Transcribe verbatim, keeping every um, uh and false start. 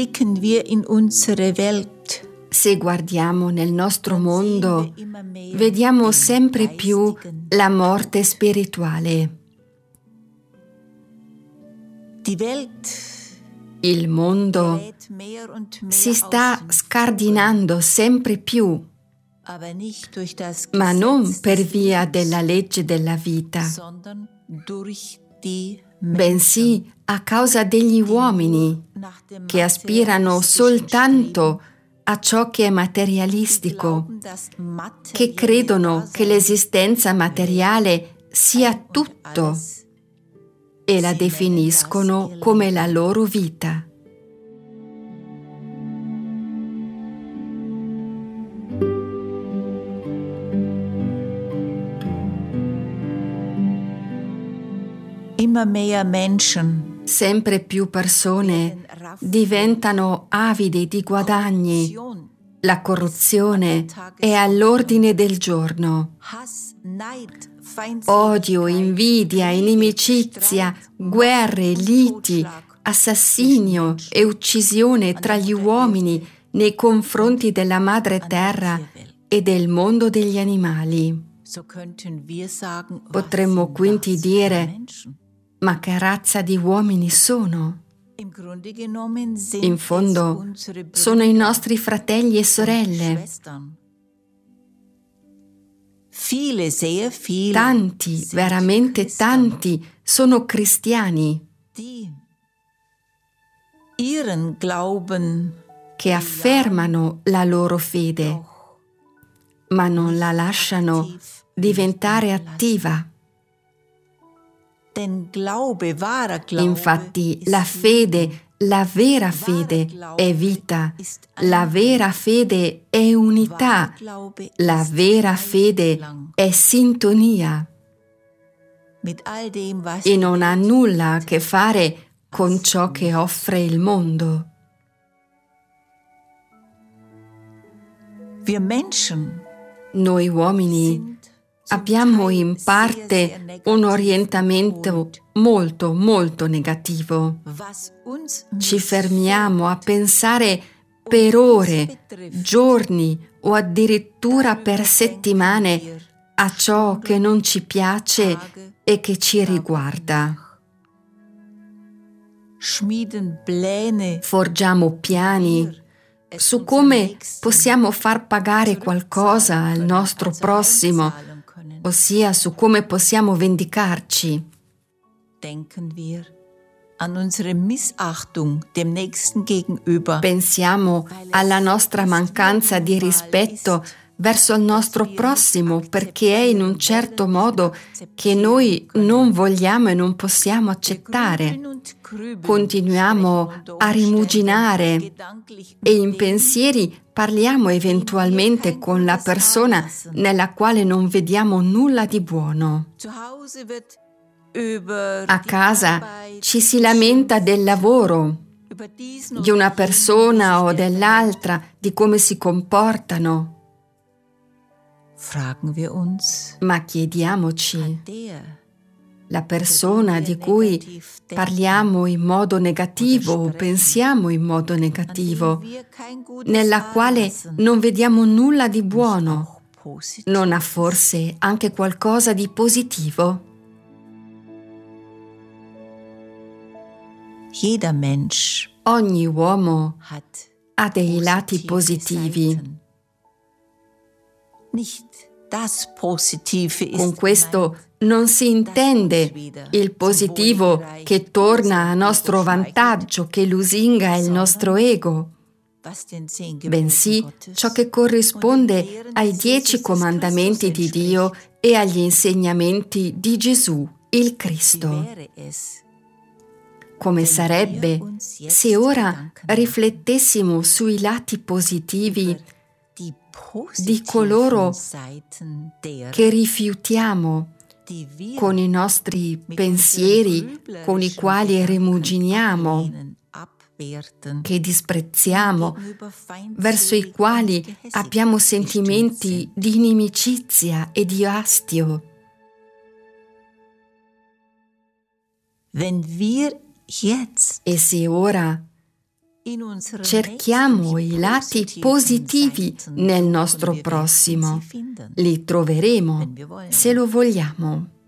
blicken wir in unsere Welt, se guardiamo nel nostro mondo, vediamo sempre più la morte spirituale. die Welt Il mondo gerät mehr und mehr si sta aus, scardinando sempre più, aber nicht durch das ma non Gesetz per des via Lebens, della legge della vita, sondern durch die Menschen, bensì a causa degli uomini nach dem che aspirano materialistischen soltanto a ciò che è materialistico, Glauben, das materielle che credono che Dasein l'esistenza materiale sia tutto e la definiscono come la loro vita. immer mehr Menschen Sempre più persone diventano avide di guadagni. La corruzione è all'ordine del giorno. Hass, Neid, Odio, invidia, inimicizia, guerre, liti, assassinio e uccisione tra gli uomini nei confronti della madre terra e del mondo degli animali. Potremmo quindi dire: ma che razza di uomini sono? In fondo sono i nostri fratelli e sorelle. Tanti, veramente tanti, sono cristiani che affermano la loro fede, ma non la lasciano diventare attiva. Infatti la fede, la vera fede è vita, la vera fede è unità, la vera fede è sintonia e non ha nulla a che fare con ciò che offre il mondo. Noi uomini abbiamo in parte un orientamento molto, molto negativo. Ci fermiamo a pensare per ore, giorni o addirittura per settimane a ciò che non ci piace e che ci riguarda. Forgiamo piani su come possiamo far pagare qualcosa al nostro prossimo, ossia su come possiamo vendicarci. Pensiamo alla nostra mancanza di rispetto verso il nostro prossimo perché è in un certo modo che noi non vogliamo e non possiamo accettare. Continuiamo a rimuginare e in pensieri parliamo eventualmente con la persona nella quale non vediamo nulla di buono. A casa ci si lamenta del lavoro, di una persona o dell'altra, di come si comportano. Ma chiediamoci, la persona di cui parliamo in modo negativo o pensiamo in modo negativo, nella quale non vediamo nulla di buono, non ha forse anche qualcosa di positivo? Ogni uomo ha dei lati positivi. Con questo non si intende il positivo che torna a nostro vantaggio, che lusinga il nostro ego, bensì ciò che corrisponde ai dieci comandamenti di Dio e agli insegnamenti di Gesù, il Cristo. Come sarebbe se ora riflettessimo sui lati positivi di coloro che rifiutiamo con i nostri pensieri, con i quali rimuginiamo, che disprezziamo, verso i quali abbiamo sentimenti di inimicizia e di astio. E se ora Cerchiamo i lati positivi nel nostro prossimo. Li troveremo se lo vogliamo.